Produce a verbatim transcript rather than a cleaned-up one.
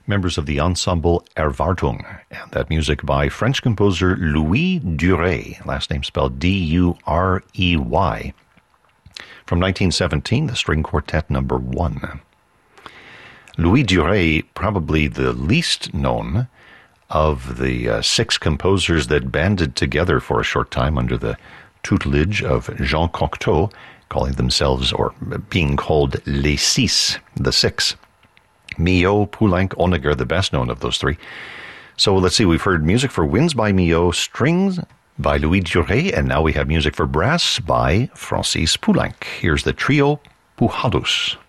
members of the ensemble Erwartung, and that music by French composer Louis Durey, last name spelled D U R E Y, from nineteen seventeen, the String Quartet number one. Louis Durey, probably the least known of the uh, six composers that banded together for a short time under the tutelage of Jean Cocteau, calling themselves, or being called, Les Six, the Six. Milhaud, Poulenc, Honegger, the best known of those three. So let's see, we've heard music for winds by Milhaud, strings by Louis Durey, and now we have music for brass by Francis Poulenc. Here's the trio Pujados.